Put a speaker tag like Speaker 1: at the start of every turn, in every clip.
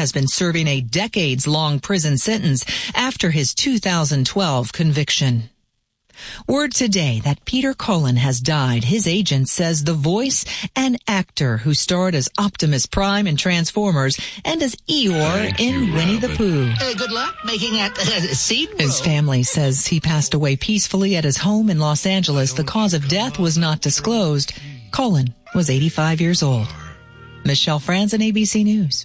Speaker 1: has been serving a decades-long prison sentence after his 2012 conviction. Word today that Peter Cullen has died. His agent says the voice and actor who starred as Optimus Prime in Transformers and as Eeyore in Winnie the Pooh.
Speaker 2: Good luck making that seed roll.
Speaker 1: His family says he passed away peacefully at his home in Los Angeles. The cause of death was not disclosed. Cullen was 85 years old. Michelle Franzen, ABC News.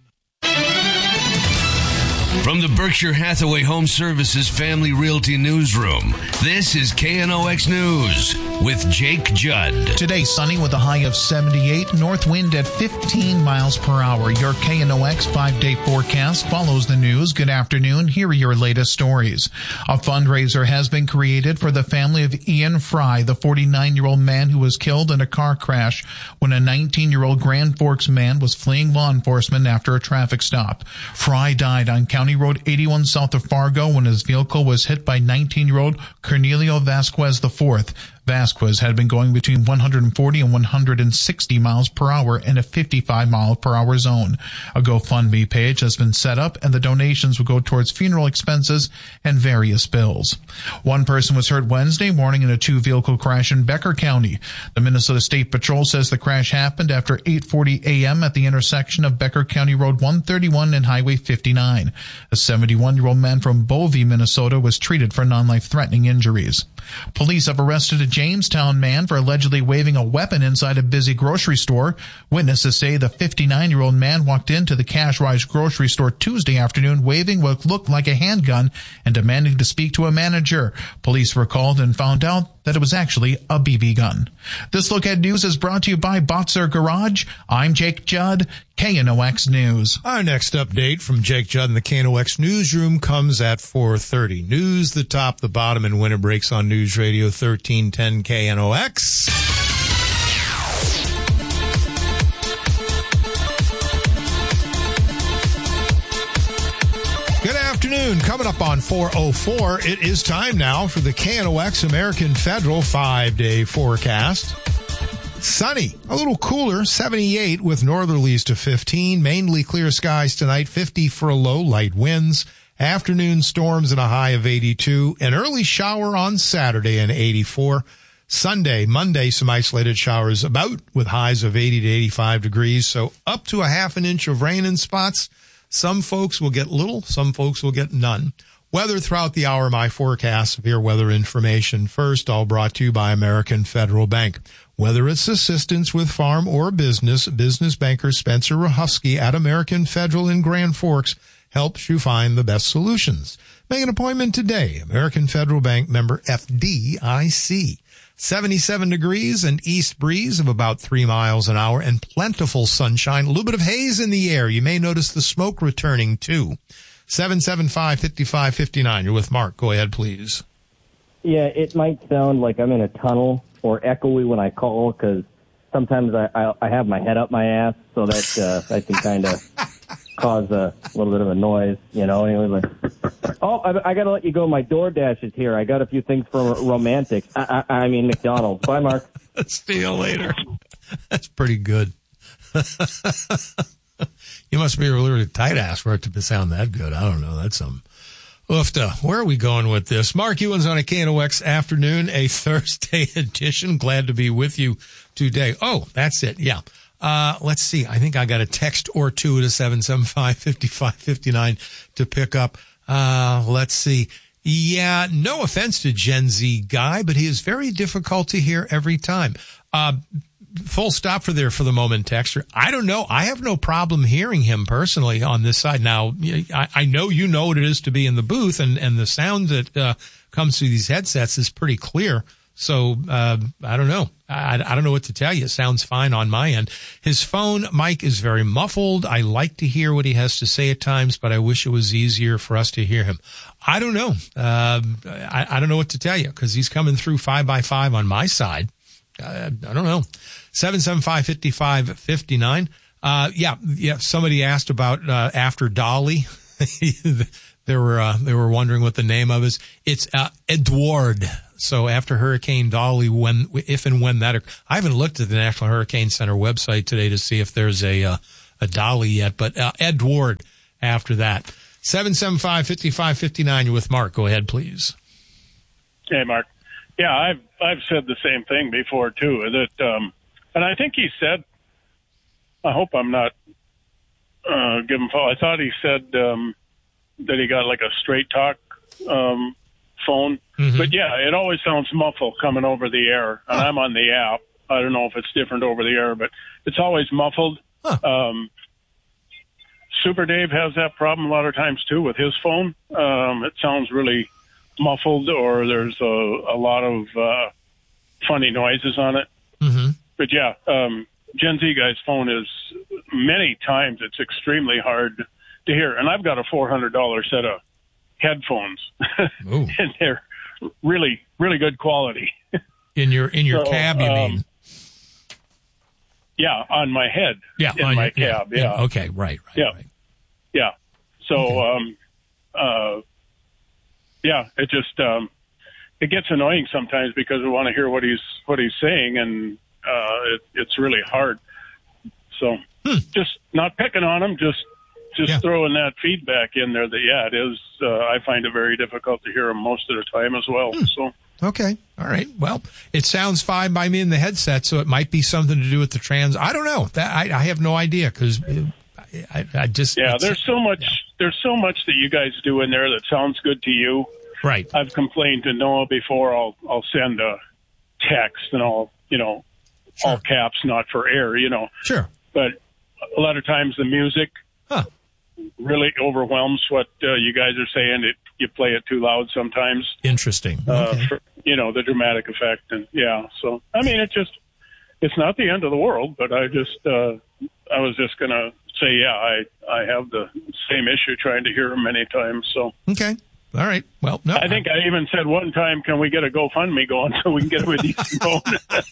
Speaker 3: From the Berkshire Hathaway Home Services Family Realty Newsroom, this is KNOX News with Jake Judd.
Speaker 4: Today, sunny with a high of 78, north wind at 15 miles per hour. Your KNOX 5-day forecast follows the news. Good afternoon. Here are your latest stories. A fundraiser has been created for the family of Ian Fry, the 49-year-old man who was killed in a car crash when a 19-year-old Grand Forks man was fleeing law enforcement after a traffic stop. Fry died on County Road 81 south of Fargo when his vehicle was hit by 19-year-old Cornelio Vasquez IV. Vasquez had been going between 140 and 160 miles per hour in a 55 mile per hour zone. A GoFundMe page has been set up, and the donations will go towards funeral expenses and various bills. One person was hurt Wednesday morning in a two-vehicle crash in Becker County. The Minnesota State Patrol says the crash happened after 8:40 a.m. at the intersection of Becker County Road 131 and Highway 59. A 71-year-old man from Bovey, Minnesota, was treated for non-life-threatening injuries. Police have arrested a Jamestown man for allegedly waving a weapon inside a busy grocery store. Witnesses say the 59-year-old man walked into the Cash Rise grocery store Tuesday afternoon waving what looked like a handgun and demanding to speak to a manager. Police were called and found out that it was actually a BB gun. This Look at News is brought to you by Botzer Garage. I'm Jake Judd, KNOX News.
Speaker 5: Our next update from Jake Judd in the KNOX Newsroom comes at 4:30. News, the top, the bottom, and when it breaks on News Radio 1310 KNOX. Good afternoon. Coming up on 4:04, it is time now for the KNOX American Federal 5-day forecast. Sunny, a little cooler, 78 with northerlies to 15. Mainly clear skies tonight, 50 for a low, light winds. Afternoon storms and a high of 82. An early shower on Saturday and 84. Sunday, Monday, some isolated showers about with highs of 80 to 85 degrees. So up to a half an inch of rain in spots. Some folks will get little, some folks will get none. Weather throughout the hour, my forecast, severe weather information. First, all brought to you by American Federal Bank. Whether it's assistance with farm or business banker Spencer Rahusky at American Federal in Grand Forks helps you find the best solutions. Make an appointment today. American Federal Bank, member FDIC. 77 degrees, an east breeze of about 3 miles an hour, and plentiful sunshine. A little bit of haze in the air. You may notice the smoke returning, too. 775-5559. You're with Mark. Go ahead, please.
Speaker 6: Yeah, it might sound like I'm in a tunnel or echoey when I call because sometimes I have my head up my ass, so that that can kind of cause a little bit of a noise, you know. Anyway, I got to let you go. My DoorDash is here. I got a few things from Romantics. I mean McDonald's. Bye, Mark.
Speaker 5: See you later. That's pretty good. You must be a really tight ass for it to sound that good. I don't know. That's some oofta. Where are we going with this? Mark Ewens on a KNOX afternoon, a Thursday edition. Glad to be with you today. Oh, that's it. Yeah. Let's see. I think I got a text or two to 775-5559 to pick up. Let's see. Yeah, no offense to Gen Z guy, but he is very difficult to hear every time. Full stop for there for the moment, texter. I don't know. I have no problem hearing him personally on this side. Now, I know you know what it is to be in the booth, and the sound that comes through these headsets is pretty clear. So, I don't know. I don't know what to tell you. It sounds fine on my end. His phone mic is very muffled. I like to hear what he has to say at times, but I wish it was easier for us to hear him. I don't know. I don't know what to tell you because he's coming through 5x5 on my side. I don't know. 775-5559. Yeah. Somebody asked about, after Dolly. They were wondering what the name of is. It's, Edward. So after Hurricane Dolly, if and when that, I haven't looked at the National Hurricane Center website today to see if there's a dolly yet, but Ed Ward after that. 775-5559, you're with Mark. Go ahead, please.
Speaker 7: Hey, Mark. Yeah, I've said the same thing before, too, that, and I think he said, I hope I'm not giving fault. I thought he said that he got like a straight talk phone. Mm-hmm. But, yeah, it always sounds muffled coming over the air, and I'm on the app. I don't know if it's different over the air, but it's always muffled. Huh. Super Dave has that problem a lot of times, too, with his phone. It sounds really muffled, or there's a lot of funny noises on it. Mm-hmm. But, yeah, Gen Z guy's phone is many times it's extremely hard to hear. And I've got a $400 set of headphones, and they're really, really good quality. In your
Speaker 5: cab, you mean?
Speaker 7: Yeah, on my head.
Speaker 5: Yeah,
Speaker 7: in my cab. Yeah.
Speaker 5: Okay, right.
Speaker 7: Yeah.
Speaker 5: Right.
Speaker 7: Yeah. So, it just it gets annoying sometimes because we want to hear what he's saying, and it's really hard. So, just not picking on him, just throwing that feedback in there. That it is. I find it very difficult to hear him most of the time as well. So.
Speaker 5: Okay. All right. Well, it sounds fine by me in the headset, so it might be something to do with the trans. I don't know. That I have no idea because I just
Speaker 7: there's so much that you guys do in there that sounds good to you.
Speaker 5: Right.
Speaker 7: I've complained to Noah before. I'll send a text and all caps, not for air.
Speaker 5: Sure.
Speaker 7: But a lot of times the music really overwhelms what you guys are saying. You play it too loud sometimes.
Speaker 5: Interesting. Okay.
Speaker 7: For, the dramatic effect. And so, I mean, it's not the end of the world, but I was just going to say, I have the same issue trying to hear him many times. So.
Speaker 5: Okay. All right. Well, no.
Speaker 7: I think I even said one time, can we get a GoFundMe going so we can get a release phone?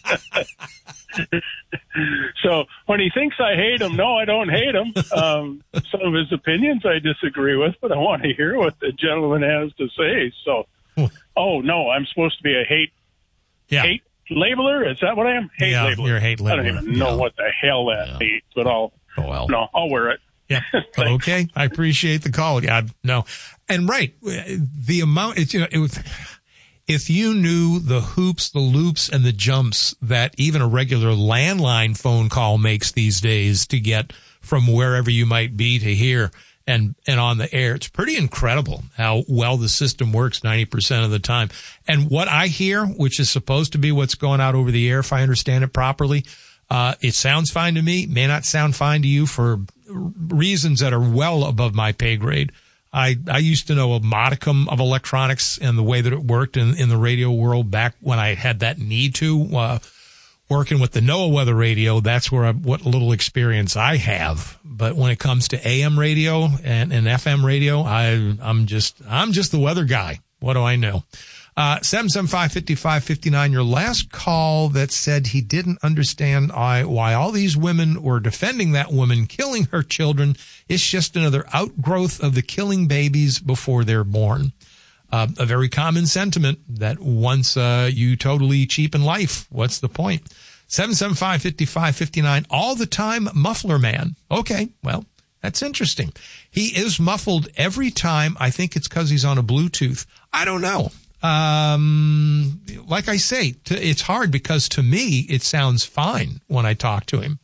Speaker 7: So when he thinks I hate him, no, I don't hate him. Some of his opinions I disagree with, but I want to hear what the gentleman has to say. So, no, I'm supposed to be a hate labeler? Is that what I am? Hate labeler.
Speaker 5: You're a hate labeler.
Speaker 7: I don't even know what the hell that means, but I'll wear it.
Speaker 5: Yeah. Okay. I appreciate the call. Yeah. No. And right. The amount, if you knew the hoops, the loops, and the jumps that even a regular landline phone call makes these days to get from wherever you might be to here and on the air, it's pretty incredible how well the system works 90% of the time. And what I hear, which is supposed to be what's going out over the air, if I understand it properly, it sounds fine to me, may not sound fine to you for reasons that are well above my pay grade. I used to know a modicum of electronics and the way that it worked in the radio world back when I had that need to, working with the NOAA weather radio. That's what little experience I have. But when it comes to AM radio and FM radio, I'm just the weather guy. What do I know? 775-5559, your last call that said he didn't understand why all these women were defending that woman killing her children. It's just another outgrowth of the killing babies before they're born. A very common sentiment that once you totally cheapen life, what's the point? 775-5559, all the time muffler man. Okay, well, that's interesting. He is muffled every time. I think it's because he's on a Bluetooth. I don't know. Like I say, it's hard because to me, it sounds fine when I talk to him.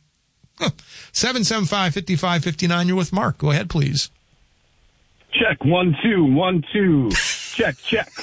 Speaker 5: 775-5559, you're with Mark. Go ahead, please.
Speaker 8: Check, 1, 2, 1, 2. Check.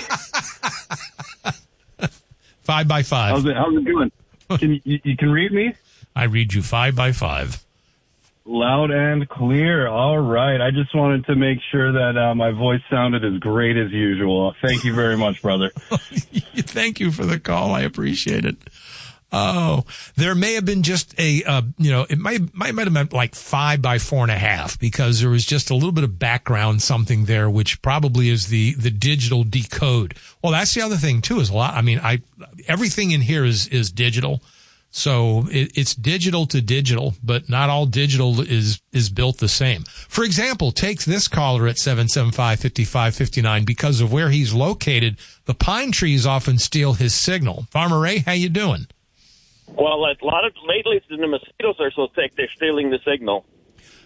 Speaker 5: 5 by 5.
Speaker 8: How's it going? You can read me?
Speaker 5: I read you 5 by 5.
Speaker 8: Loud and clear. All right. I just wanted to make sure that my voice sounded as great as usual. Thank you very much, brother.
Speaker 5: Thank you for the call. I appreciate it. Oh, there may have been just it might have been like 5 by 4.5 because there was just a little bit of background something there, which probably is the digital decode. Well, that's the other thing too, is a lot. I mean, everything in here is digital. So it's digital to digital, but not all digital is built the same. For example, take this caller at 775-5559. Because of where he's located, the pine trees often steal his signal. Farmer Ray, how you doing?
Speaker 9: Well, lately the mosquitoes are so thick they're stealing the signal.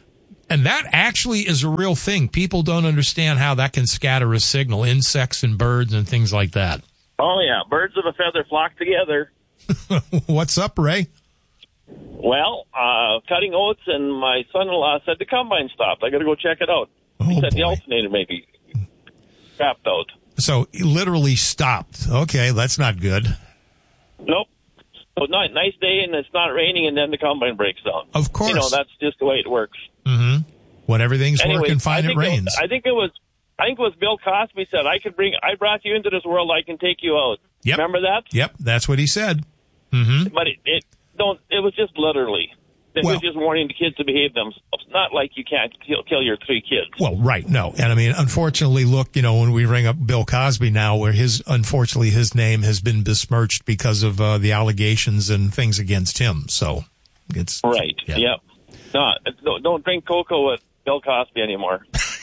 Speaker 5: And that actually is a real thing. People don't understand how that can scatter a signal, insects and birds and things like that.
Speaker 9: Oh, yeah. Birds of a feather flock together.
Speaker 5: What's up, Ray?
Speaker 9: Well, cutting oats, and my son-in-law said the combine stopped. I got to go check it out. He said the alternator may be crapped out.
Speaker 5: So it literally stopped. Okay, that's not good.
Speaker 9: Nope. So nice day, and it's not raining, and then the combine breaks down.
Speaker 5: Of course.
Speaker 9: You know, that's just the way it works.
Speaker 5: Mm-hmm. When everything's working fine, it rains.
Speaker 9: I think it was Bill Cosby said, I brought you into this world, I can take you out.
Speaker 5: Yep.
Speaker 9: Remember that?
Speaker 5: Yep, that's what he said. Mm-hmm.
Speaker 9: But it was just literally. It was just warning the kids to behave themselves. Not like you can't kill your 3 kids.
Speaker 5: Well, right, no. And I mean, unfortunately, look, you know, when we ring up Bill Cosby now, where unfortunately his name has been besmirched because of the allegations and things against him. So it's.
Speaker 9: Right, yep. No, don't drink cocoa with Bill Cosby anymore.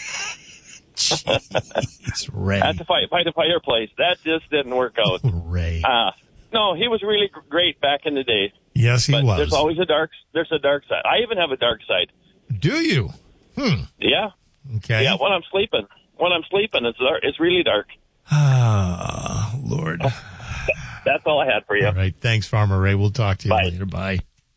Speaker 5: Jeez, Ray.
Speaker 9: Had to fight a fireplace. That just didn't work out.
Speaker 5: Ray.
Speaker 9: No, he was really great back in the day.
Speaker 5: Yes, he was.
Speaker 9: There's always a dark side. I even have a dark side.
Speaker 5: Do you?
Speaker 9: Yeah.
Speaker 5: Okay.
Speaker 9: Yeah, when I'm sleeping, it's dark. It's really dark.
Speaker 5: Ah, Lord.
Speaker 9: That's all I had for you.
Speaker 5: All right. Thanks, Farmer Ray. We'll talk to you later. Bye.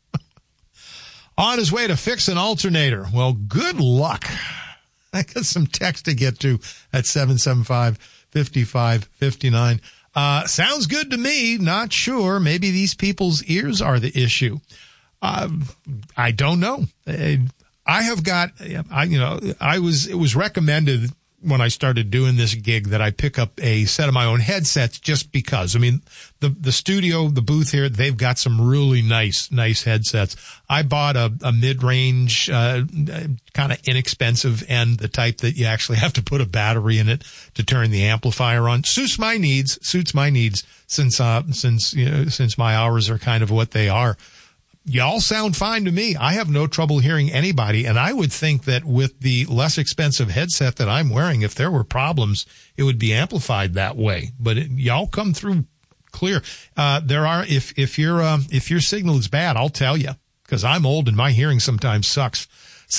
Speaker 5: On his way to fix an alternator. Well, good luck. I got some text to get to at 775-5559. Sounds good to me. Not sure. Maybe these people's ears are the issue. I don't know. It was recommended when I started doing this gig that I pick up a set of my own headsets just because. I mean, the studio, the booth here, they've got some really nice headsets. I bought a mid-range, kind of inexpensive end, the type that you actually have to put a battery in it to turn the amplifier on. Suits my needs since my hours are kind of what they are. Y'all sound fine to me. I have no trouble hearing anybody, and I would think that with the less expensive headset that I'm wearing, if there were problems, it would be amplified that way. But y'all come through clear. If your signal is bad, I'll tell you, because I'm old and my hearing sometimes sucks.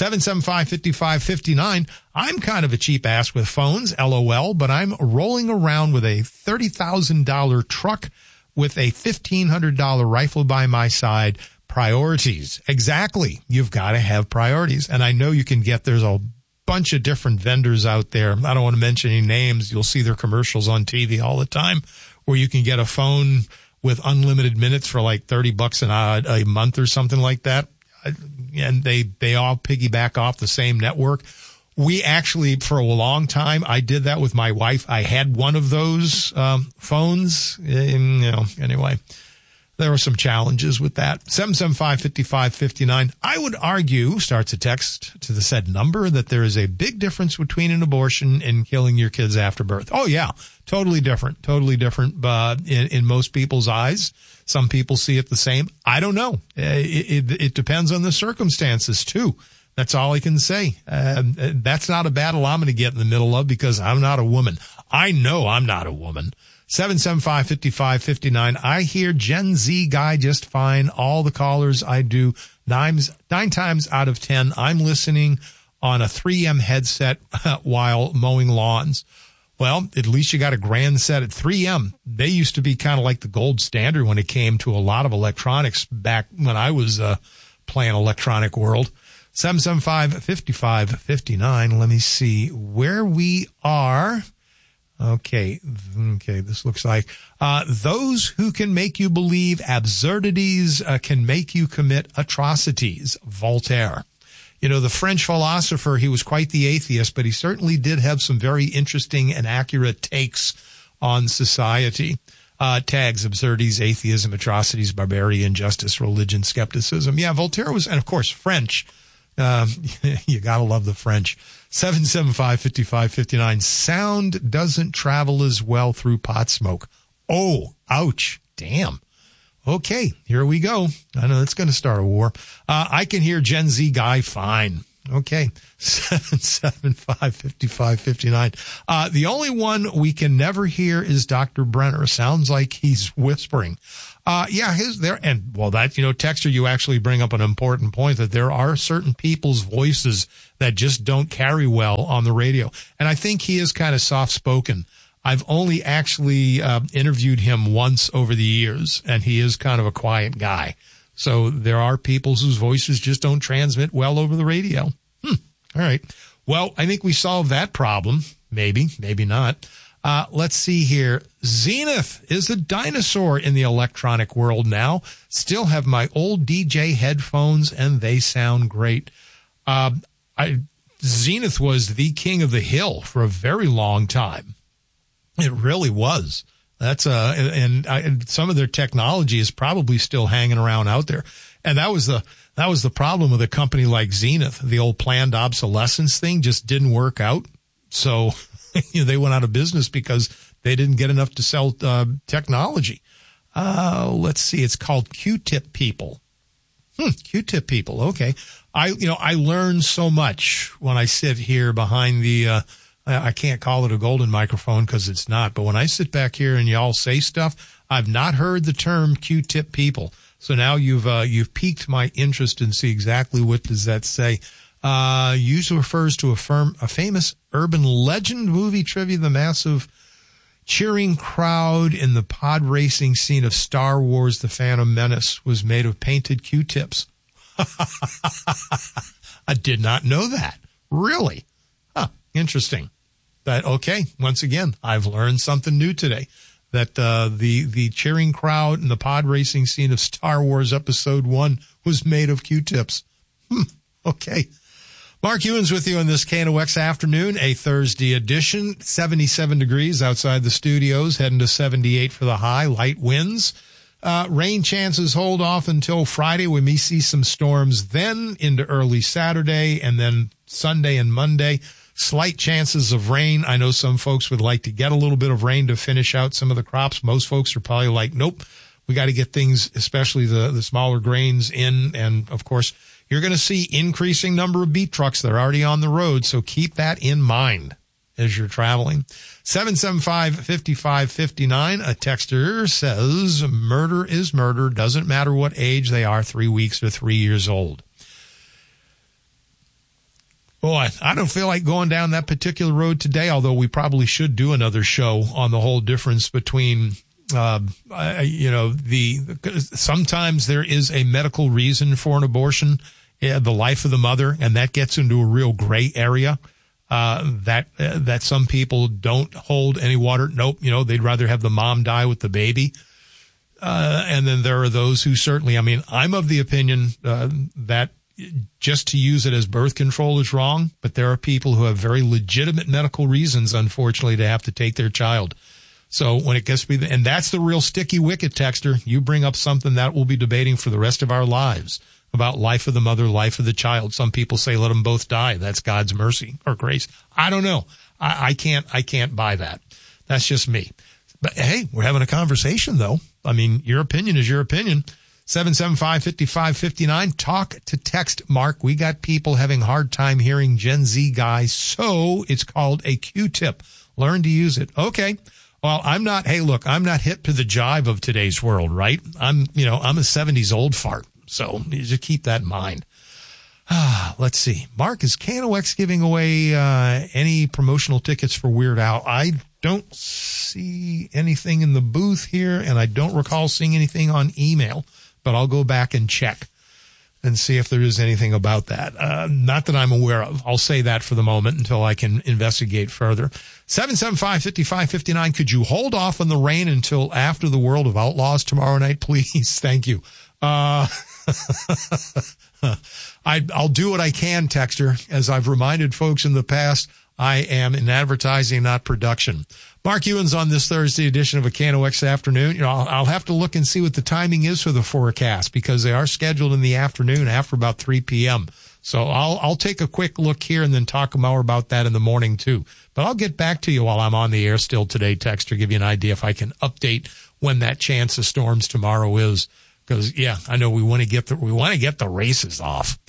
Speaker 5: 775-5559. I'm kind of a cheap ass with phones, LOL, but I'm rolling around with a $30,000 truck with a $1,500 rifle by my side. Priorities. Exactly. You've got to have priorities. And I know you can there's a bunch of different vendors out there. I don't want to mention any names. You'll see their commercials on TV all the time where you can get a phone with unlimited minutes for like $30 a month or something like that. And they all piggyback off the same network. We actually, for a long time, I did that with my wife. I had one of those phones. Anyway. There were some challenges with that. 775-5559. I would argue, starts a text to the said number, that there is a big difference between an abortion and killing your kids after birth. Oh, yeah. Totally different. But in most people's eyes, some people see it the same. I don't know. It depends on the circumstances, too. That's all I can say. That's not a battle I'm going to get in the middle of because I'm not a woman. I know I'm not a woman. 775-5559. I hear Gen Z guy just fine. All the callers I do, 9 times out of 10, I'm listening on a 3M headset while mowing lawns. Well, at least you got a grand set at 3M. They used to be kind of like the gold standard when it came to a lot of electronics back when I was playing Electronic World. 775-5559. Let me see where we are. Okay, this looks like those who can make you believe absurdities can make you commit atrocities. Voltaire. You know, the French philosopher, he was quite the atheist, but he certainly did have some very interesting and accurate takes on society. Tags, absurdities, atheism, atrocities, barbarity, injustice, religion, skepticism. Yeah, Voltaire was, and of course, French. You gotta love the French. 775-5559. Sound doesn't travel as well through pot smoke. Oh, ouch. Damn. Okay, here we go. I know it's going to start a war. I can hear Gen Z guy fine. Okay. 775-5559. The only one we can never hear is Dr. Brenner. Sounds like he's whispering. Texter, you actually bring up an important point that there are certain people's voices that just don't carry well on the radio. And I think he is kind of soft-spoken. I've only actually interviewed him once over the years, and he is kind of a quiet guy. So there are people whose voices just don't transmit well over the radio. All right. Well, I think we solved that problem. Maybe not. Let's see here. Zenith is a dinosaur in the electronic world now. Still have my old DJ headphones, and they sound great. Zenith was the king of the hill for a very long time. It really was. And some of their technology is probably still hanging around out there. And that was the problem with a company like Zenith. The old planned obsolescence thing just didn't work out. So they went out of business because they didn't get enough to sell technology. Let's see. It's called Q-Tip People. Q-Tip People. Okay. I learn so much when I sit here behind the I can't call it a golden microphone because it's not. But when I sit back here and y'all say stuff, I've not heard the term Q-Tip People. So now you've piqued my interest and see exactly what does that say. Usually refers to a famous urban legend. Movie trivia: the massive cheering crowd in the pod racing scene of Star Wars: The Phantom Menace was made of painted Q-tips. I did not know that. Really? Interesting. Once again, I've learned something new today. That the cheering crowd in the pod racing scene of Star Wars Episode 1 was made of Q-tips. Okay. Mark Ewan's with you on this KNOX afternoon, a Thursday edition. 77 degrees outside the studios, heading to 78 for the high. Light winds. Rain chances hold off until Friday. We may see some storms then into early Saturday, and then Sunday and Monday. Slight chances of rain. I know some folks would like to get a little bit of rain to finish out some of the crops. Most folks are probably like, nope, we got to get things, especially the smaller grains in. And of course, you're going to see increasing number of beet trucks that are already on the road. So keep that in mind as you're traveling. 775-5559. A texter says murder is murder. Doesn't matter what age they are, 3 weeks or 3 years old. Boy, I don't feel like going down that particular road today, although we probably should do another show on the whole difference between, sometimes there is a medical reason for an abortion, the life of the mother, and that gets into a real gray area, that some people don't hold any water. Nope. They'd rather have the mom die with the baby. And then there are those who certainly, I'm of the opinion, that just to use it as birth control is wrong, but there are people who have very legitimate medical reasons, unfortunately, to have to take their child. So when it gets to be, and that's the real sticky wicket, texter. You bring up something that we'll be debating for the rest of our lives about life of the mother, life of the child. Some people say let them both die. That's God's mercy or grace. I don't know. I can't buy that. That's just me. But hey, we're having a conversation though. Your opinion is your opinion. 775-5559. Talk to text, Mark. We got people having hard time hearing Gen Z guys, so it's called a Q-tip. Learn to use it. Okay. Well, I'm not hip to the jive of today's world, right? I'm a 70s old fart. So you just keep that in mind. Let's see. Mark, is KNOX giving away any promotional tickets for Weird Al? I don't see anything in the booth here, and I don't recall seeing anything on email. But I'll go back and check and see if there is anything about that. Not that I'm aware of. I'll say that for the moment until I can investigate further. 775-5559. Could you hold off on the rain until after the World of Outlaws tomorrow night, please? Thank you. I'll do what I can, texter. As I've reminded folks in the past, I am in advertising, not production. Mark Ewan's on this Thursday edition of a KNOX afternoon. I'll have to look and see what the timing is for the forecast because they are scheduled in the afternoon after about 3 p.m. So I'll take a quick look here and then talk more about that in the morning too. But I'll get back to you while I'm on the air still today, texter, give you an idea if I can update when that chance of storms tomorrow is. Because I know we want to get the races off.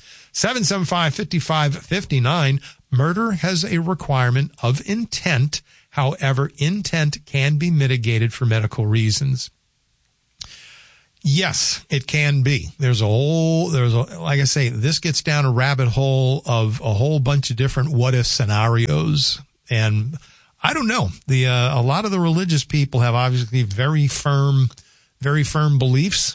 Speaker 5: 775-5559. Murder has a requirement of intent. However, intent can be mitigated for medical reasons. Yes, it can be. Like I say, this gets down a rabbit hole of a whole bunch of different what if scenarios. And I don't know. A lot of the religious people have obviously very firm beliefs.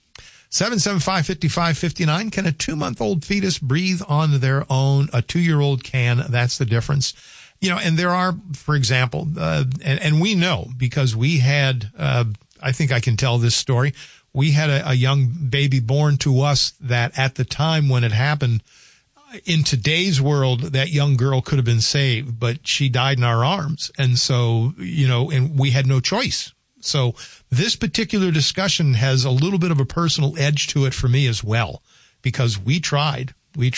Speaker 5: 775-5559. Can a 2-month-old fetus breathe on their own? A 2-year-old can. That's the difference. And there are, for example, and we know because we had, I think I can tell this story. We had a young baby born to us that at the time when it happened, in today's world, that young girl could have been saved, but she died in our arms. And so, and we had no choice. So this particular discussion has a little bit of a personal edge to it for me as well, because we tried.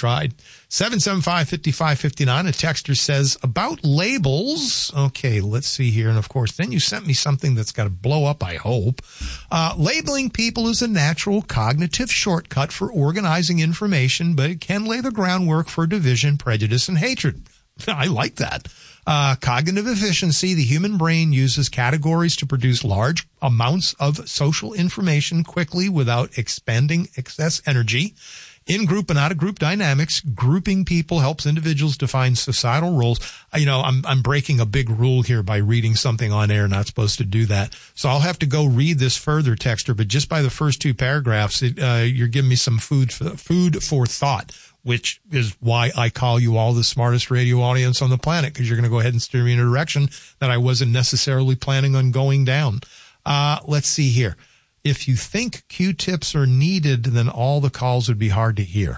Speaker 5: 775-5559. A texter says about labels. Okay, let's see here. And of course, then you sent me something that's got to blow up, I hope. Labeling people is a natural cognitive shortcut for organizing information, but it can lay the groundwork for division, prejudice, and hatred. I like that. Cognitive efficiency. The human brain uses categories to produce large amounts of social information quickly without expending excess energy. In-group and out-of-group dynamics, grouping people helps individuals define societal roles. I'm breaking a big rule here by reading something on air. Not supposed to do that. So I'll have to go read this further, texter. But just by the first 2 paragraphs, you're giving me some food for thought, which is why I call you all the smartest radio audience on the planet, because you're going to go ahead and steer me in a direction that I wasn't necessarily planning on going down. Let's see here. If you think Q-tips are needed, then all the calls would be hard to hear.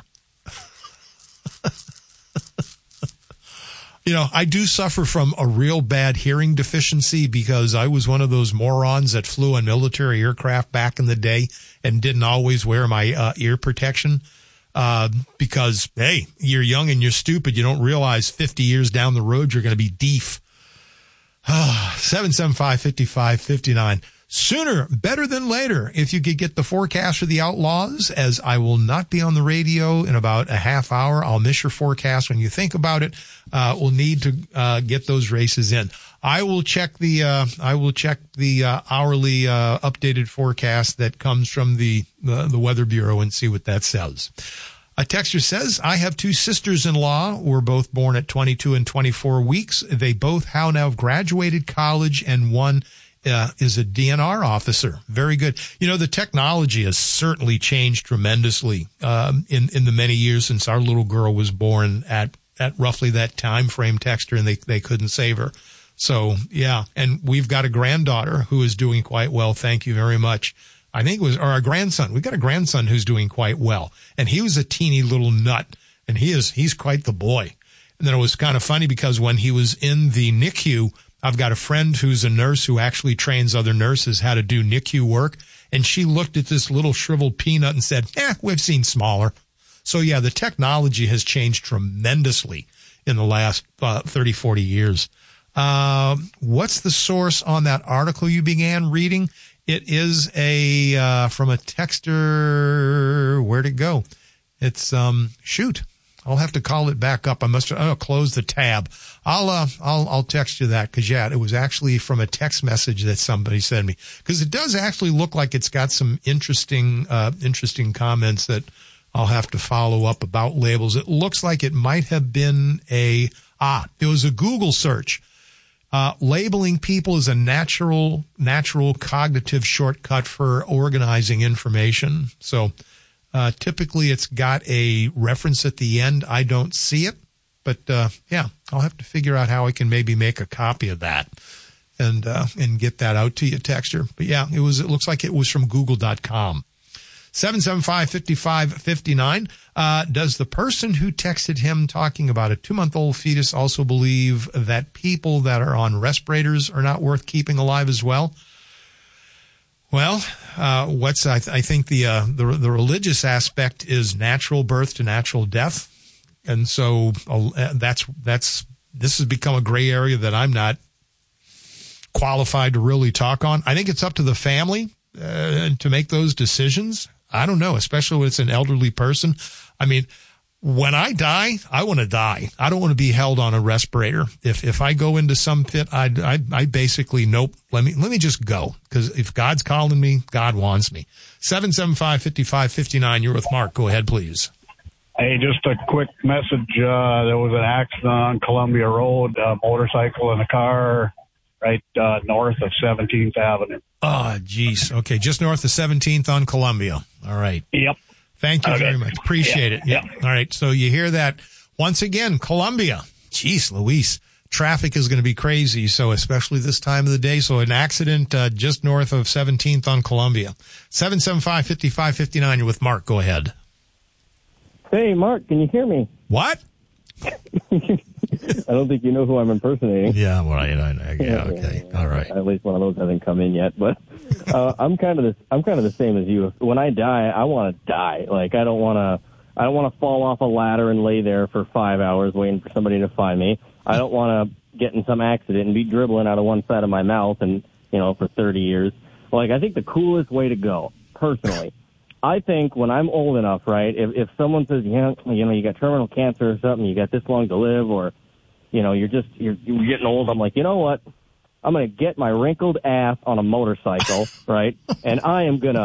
Speaker 5: I do suffer from a real bad hearing deficiency because I was one of those morons that flew on military aircraft back in the day and didn't always wear my ear protection. Because, hey, you're young and you're stupid. You don't realize 50 years down the road you're going to be deaf. 775-5559. Sooner, better than later, if you could get the forecast for the Outlaws, as I will not be on the radio in about a half hour. I'll miss your forecast when you think about it. We'll need to get those races in. I will check the hourly updated forecast that comes from the Weather Bureau and see what that says. A texter says, I have 2 sisters-in-law who were both born at 22 and 24 weeks. They both now have graduated college, and one is a DNR officer. Very good. The technology has certainly changed tremendously in the many years since our little girl was born at roughly that time frame, texter, and they couldn't save her. So, yeah. And we've got a granddaughter who is doing quite well. Thank you very much. I think it was our grandson. We've got a grandson who's doing quite well. And he was a teeny little nut. And he's quite the boy. And then it was kind of funny because when he was in the NICU, I've got a friend who's a nurse who actually trains other nurses how to do NICU work. And she looked at this little shriveled peanut and said, we've seen smaller. So, yeah, the technology has changed tremendously in the last 30, 40 years. What's the source on that article you began reading? It is from a texter. Where'd it go? It's, shoot. I'll have to call it back up. I must close the tab. I'll text you that because, yeah, it was actually from a text message that somebody sent me, because it does actually look like it's got some interesting comments that I'll have to follow up about labels. It looks like it might have been it was a Google search. Labeling people is a natural cognitive shortcut for organizing information. So, typically it's got a reference at the end. I don't see it, but, yeah, I'll have to figure out how I can maybe make a copy of that and get that out to you, texter. But yeah, it looks like it was from google.com. 775-5559. Does the person who texted him talking about a 2-month-old fetus also believe that people that are on respirators are not worth keeping alive as well? Well, I think the religious aspect is natural birth to natural death. And so this has become a gray area that I'm not qualified to really talk on. I think it's up to the family to make those decisions. I don't know, especially when it's an elderly person. I mean, when I die, I want to die. I don't want to be held on a respirator. If I go into some pit, I basically, nope, let me just go. Because if God's calling me, God wants me. 775-5559, you're with Mark. Go ahead, please.
Speaker 10: Hey, just a quick message. There was an accident on Columbia Road, a motorcycle and a car right north of 17th Avenue.
Speaker 5: Oh, geez. Okay, just north of 17th on Columbia. All right.
Speaker 10: Yep.
Speaker 5: Thank you very much. Appreciate it. Yeah. All right. So you hear that once again, Columbia. Jeez, Louise. Traffic is going to be crazy. So especially this time of the day. So an accident just north of 17th on Columbia. 775-5559. You're with Mark. Go ahead.
Speaker 6: Hey, Mark, can you hear me?
Speaker 5: What?
Speaker 6: I don't think you know who I'm impersonating.
Speaker 5: Yeah, well, okay. All right.
Speaker 6: At least one of those hasn't come in yet, but I'm kind of the same as you. When I die, I want to die. Like I don't want to fall off a ladder and lay there for 5 hours waiting for somebody to find me. I don't want to get in some accident and be dribbling out of one side of my mouth and, for 30 years. Like I think the coolest way to go, personally, I think when I'm old enough, right, if someone says, you got terminal cancer or something, you got this long to live, or, you're getting old, I'm like, you know what? I'm going to get my wrinkled ass on a motorcycle, right? And I am going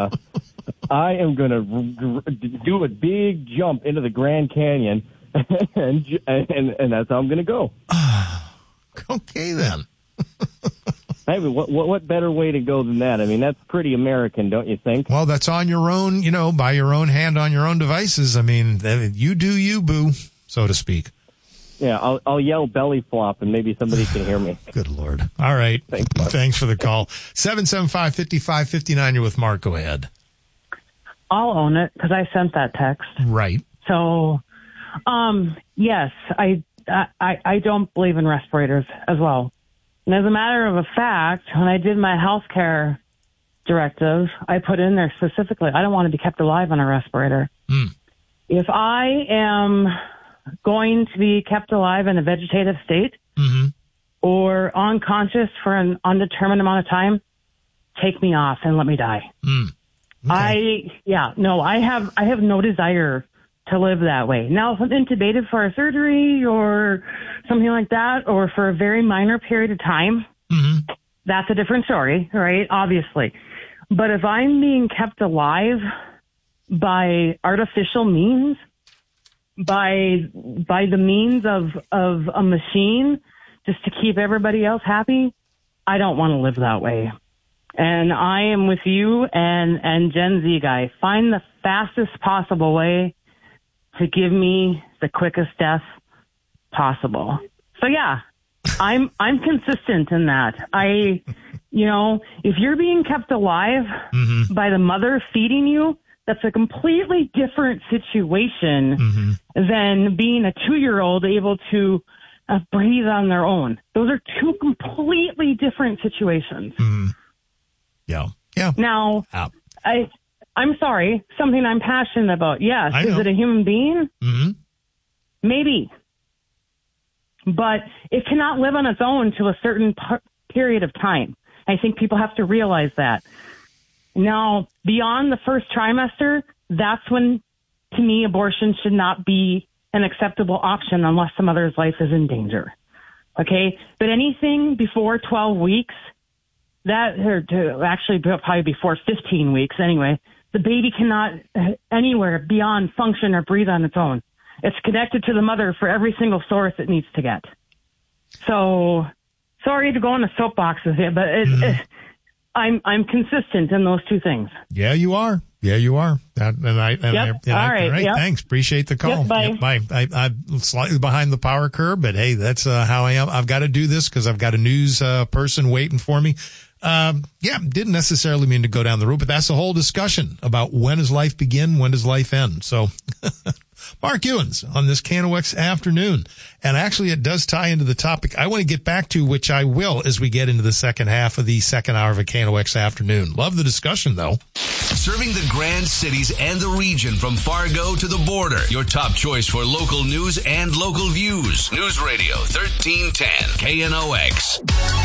Speaker 6: to do a big jump into the Grand Canyon, and that's how I'm going to go.
Speaker 5: Okay, then.
Speaker 6: I mean, what better way to go than that? I mean, that's pretty American, don't you think?
Speaker 5: Well, that's on your own, by your own hand on your own devices. I mean, you do you, boo, so to speak.
Speaker 6: Yeah, I'll yell belly flop and maybe somebody can hear me.
Speaker 5: Good Lord. All right. Thanks for the call. 775-5559, you're with Mark. Go ahead.
Speaker 11: I'll own it because I sent that text.
Speaker 5: Right.
Speaker 11: So, yes, I don't believe in respirators as well. And as a matter of a fact, when I did my healthcare directive, I put in there specifically, I don't want to be kept alive on a respirator. If I am going to be kept alive in a vegetative state or unconscious for an undetermined amount of time, take me off and let me die. Okay. I have no desire to live that way. Now, if I'm intubated for a surgery or something like that, or for a very minor period of time, that's a different story, right? Obviously. But if I'm being kept alive by artificial means, by the means of a machine, just to keep everybody else happy, I don't want to live that way. And I am with you and Gen Z guy. Find the fastest possible way to give me the quickest death possible. So yeah, I'm consistent in that. If you're being kept alive by the mother feeding you, that's a completely different situation than being a 2-year-old able to breathe on their own. Those are two completely different situations.
Speaker 5: Yeah.
Speaker 11: Now, I'm sorry, something I'm passionate about. Yes. Is it a human being? Maybe. But it cannot live on its own to a certain period of time. I think people have to realize that. Now, beyond the first trimester, that's when, to me, abortion should not be an acceptable option unless the mother's life is in danger. Okay? But anything before 12 weeks, probably before 15 weeks anyway, the baby cannot anywhere beyond function or breathe on its own. It's connected to the mother for every single source it needs to get. So, sorry to go on the soapboxes here, but I'm consistent in those two things.
Speaker 5: Yeah, you are. All right. Thanks. Appreciate the call.
Speaker 11: Bye.
Speaker 5: Bye. I'm slightly behind the power curve, but hey, that's how I am. I've got to do this because I've got a news person waiting for me. Didn't necessarily mean to go down the route, but that's the whole discussion about when does life begin, when does life end. So Mark Ewens on this KNOX afternoon. And actually it does tie into the topic I want to get back to, which I will as we get into the second half of the second hour of a KNOX afternoon. Love the discussion though.
Speaker 3: Serving the Grand Cities and the region from Fargo to the border. Your top choice for local news and local views. News Radio 1310 KNOX.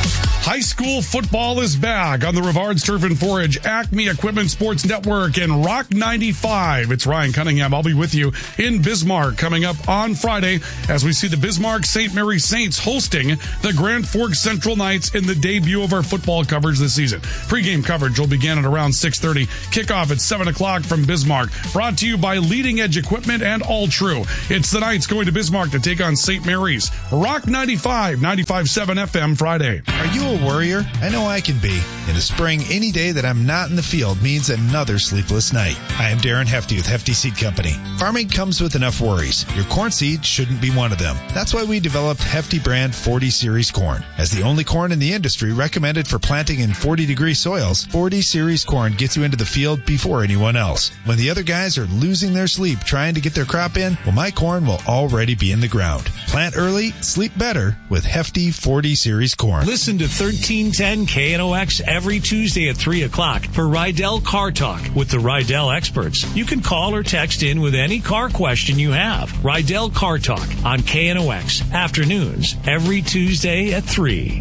Speaker 12: High school football is back on the Rivards Turf and Forage, Acme Equipment Sports Network, and Rock 95. It's Ryan Cunningham. I'll be with you in Bismarck coming up on Friday as we see the Bismarck St. Mary Saints hosting the Grand Forks Central Knights in the debut of our football coverage this season. Pre-game coverage will begin at around 6:30. Kickoff at 7 o'clock from Bismarck. Brought to you by Leading Edge Equipment and All True. It's the Knights going to Bismarck to take on St. Mary's. Rock 95, 95.7 FM Friday.
Speaker 13: Are you a worrier? I know I can be. In the spring, any day that I'm not in the field means another sleepless night. I am Darren Hefty with Hefty Seed Company. Farming comes with enough worries. Your corn seed shouldn't be one of them. That's why we developed Hefty brand 40 Series corn. As the only corn in the industry recommended for planting in 40-degree soils, 40 Series corn gets you into the field before anyone else. When the other guys are losing their sleep trying to get their crop in, well, my corn will already be in the ground. Plant early, sleep better with Hefty 40 Series corn.
Speaker 14: Listen to 1310 KNOX every Tuesday at 3 o'clock for Rydell Car Talk with the Rydell experts. You can call or text in with any car question you have. Rydell Car Talk on KNOX afternoons every Tuesday at 3.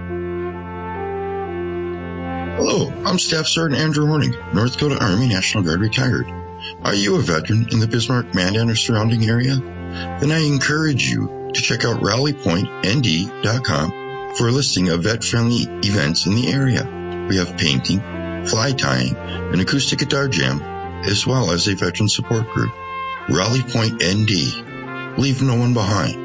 Speaker 15: Hello, I'm Staff Sergeant Andrew Horning, North Dakota Army National Guard retired. Are you a veteran in the Bismarck, Mandan, or surrounding area? Then I encourage you to check out rallypointnd.com for a listing of vet-friendly events in the area. We have painting, fly tying, an acoustic guitar jam, as well as a veteran support group. Rally Point ND. Leave no one behind.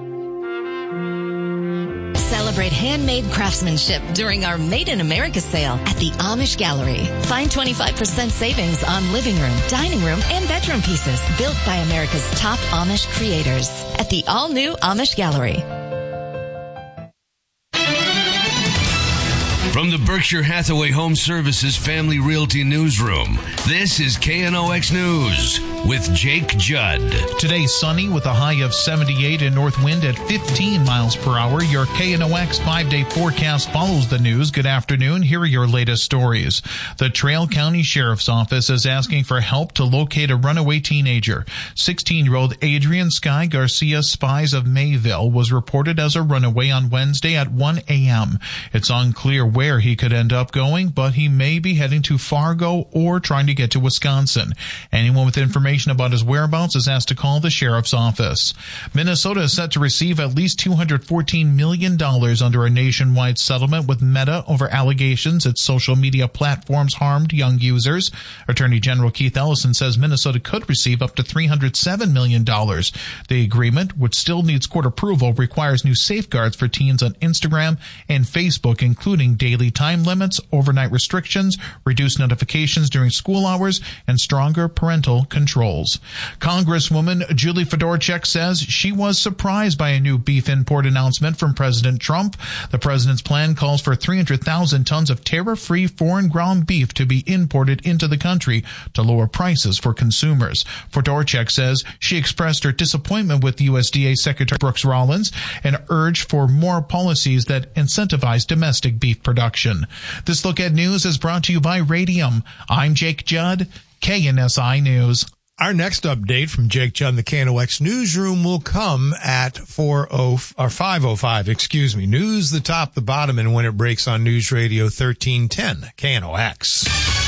Speaker 16: Celebrate handmade craftsmanship during our Made in America sale at the Amish Gallery. Find 25% savings on living room, dining room, and bedroom pieces built by America's top Amish creators at the all-new Amish Gallery.
Speaker 3: From the Berkshire Hathaway Home Services Family Realty Newsroom, this is KNOX News with Jake Judd.
Speaker 4: Today, sunny with a high of 78 and north wind at 15 miles per hour. Your KNOX 5-day forecast follows the news. Good afternoon. Here are your latest stories. The Trail County Sheriff's Office is asking for help to locate a runaway teenager. 16-year-old Adrian Sky Garcia Spies of Mayville was reported as a runaway on Wednesday at 1 a.m. It's unclear where he could end up going, but he may be heading to Fargo or trying to get to Wisconsin. Anyone with information about his whereabouts is asked to call the sheriff's office. Minnesota is set to receive at least $214 million under a nationwide settlement with Meta over allegations its social media platforms harmed young users. Attorney General Keith Ellison says Minnesota could receive up to $307 million. The agreement, which still needs court approval, requires new safeguards for teens on Instagram and Facebook, including daily time limits, overnight restrictions, reduced notifications during school hours, and stronger parental controls. Congresswoman Julie Fedorchak says she was surprised by a new beef import announcement from President Trump. The president's plan calls for 300,000 tons of tariff-free foreign ground beef to be imported into the country to lower prices for consumers. Fedorchak says she expressed her disappointment with USDA Secretary Brooks Rollins and urged for more policies that incentivize domestic beef production. This Look at News is brought to you by Radium. I'm Jake Judd, KNSI News.
Speaker 5: Our next update from Jake Judd in the KNOX newsroom will come at 5:05. News, the top, the bottom, and when it breaks on News Radio 1310 KNOX.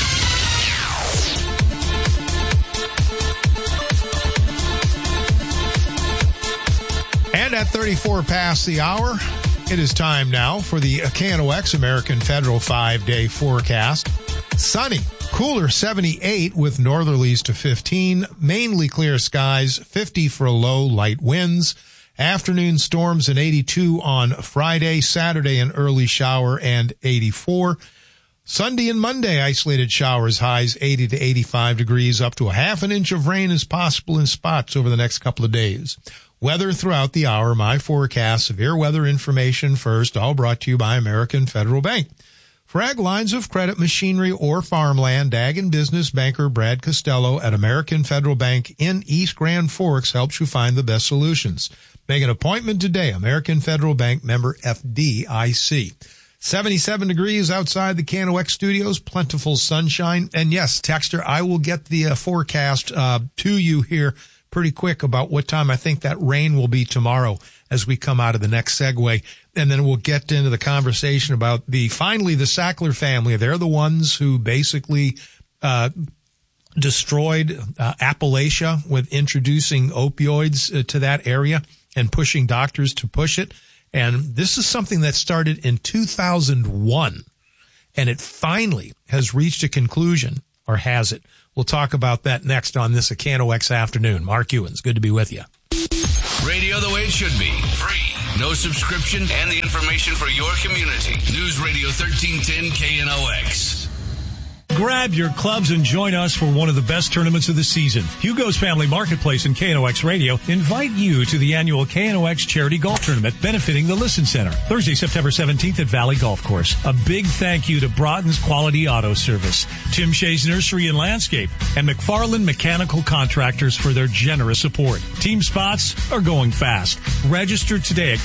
Speaker 5: And at 34 past the hour, it is time now for the KNOX American Federal 5-day forecast. Sunny. Cooler 78 with northerlies to 15, mainly clear skies, 50 for a low, light winds. Afternoon storms and 82 on Friday, Saturday an early shower and 84. Sunday and Monday isolated showers, highs 80 to 85 degrees, up to a half an inch of rain is possible in spots over the next couple of days. Weather throughout the hour, my forecast, severe weather information first, all brought to you by American Federal Bank. For ag lines of credit, machinery, or farmland, ag and business banker Brad Costello at American Federal Bank in East Grand Forks helps you find the best solutions. Make an appointment today. American Federal Bank, member FDIC. 77 degrees outside the KNOX studios, plentiful sunshine. And yes, Texter, I will get the forecast to you here pretty quick about what time I think that rain will be tomorrow. as we come out of the next segue. And then we'll get into the conversation about the Sackler family. They're the ones who basically destroyed Appalachia with introducing opioids to that area and pushing doctors to push it. And this is something that started in 2001, and it finally has reached a conclusion, or has it? We'll talk about that next on this KNOX Afternoon. Mark Ewens, good to be with you.
Speaker 3: Radio the way it should be. Free. No subscription, and the information for your community. News Radio 1310 KNOX.
Speaker 14: Grab your clubs and join us for one of the best tournaments of the season. Hugo's Family Marketplace and KNOX Radio invite you to the annual KNOX Charity Golf Tournament benefiting the Listen Center. Thursday, September 17th at Valley Golf Course. A big thank you to Broughton's Quality Auto Service, Tim Shea's Nursery and Landscape, and McFarland Mechanical Contractors for their generous support. Team spots are going fast. Register today at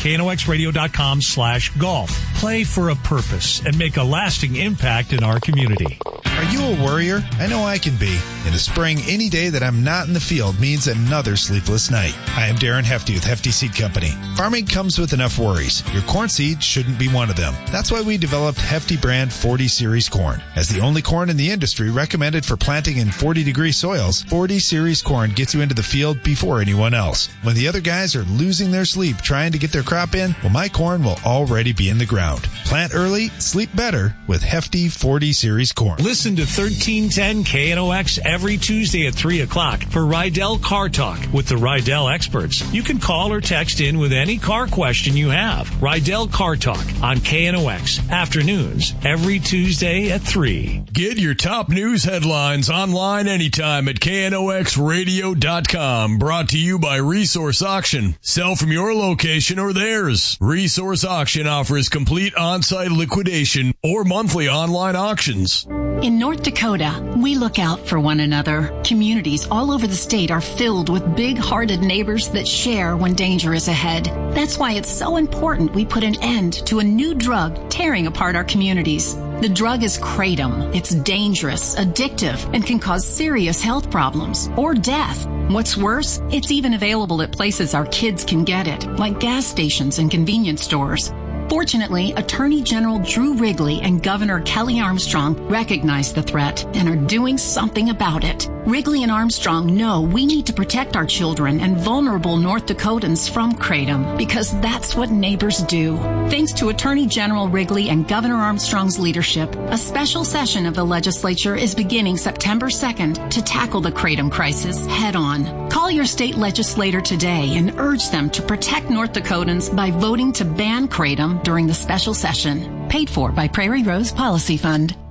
Speaker 14: knoxradio.com/golf. Play for a purpose and make a lasting impact in our community.
Speaker 13: Are you a worrier? I know I can be. In the spring, any day that I'm not in the field means another sleepless night. I am Darren Hefty with Hefty Seed Company. Farming comes with enough worries. Your corn seed shouldn't be one of them. That's why we developed Hefty brand 40 Series corn. As the only corn in the industry recommended for planting in 40-degree soils, 40 Series corn gets you into the field before anyone else. When the other guys are losing their sleep trying to get their crop in, well, my corn will already be in the ground. Plant early, sleep better with Hefty 40 Series corn.
Speaker 14: Listen to 1310 KNOX every Tuesday at 3 o'clock for Rydell Car Talk with the Rydell experts. You can call or text in with any car question you have. Rydell Car Talk on KNOX afternoons every Tuesday at 3.
Speaker 17: Get your top news headlines online anytime at knoxradio.com. Brought to you by Resource Auction. Sell from your location or theirs. Resource Auction offers complete on-site liquidation or monthly online auctions.
Speaker 18: In North Dakota, we look out for one another. Communities all over the state are filled with big-hearted neighbors that share when danger is ahead. That's why it's so important we put an end to a new drug tearing apart our communities. The drug is kratom. It's dangerous, addictive, and can cause serious health problems or death. What's worse, it's even available at places our kids can get it, like gas stations and convenience stores. Fortunately, Attorney General Drew Wrigley and Governor Kelly Armstrong recognize the threat and are doing something about it. Wrigley and Armstrong know we need to protect our children and vulnerable North Dakotans from kratom because that's what neighbors do. Thanks to Attorney General Wrigley and Governor Armstrong's leadership, a special session of the legislature is beginning September 2nd to tackle the kratom crisis head on. Call your state legislator today and urge them to protect North Dakotans by voting to ban kratom during the special session. Paid for by Prairie Rose Policy Fund.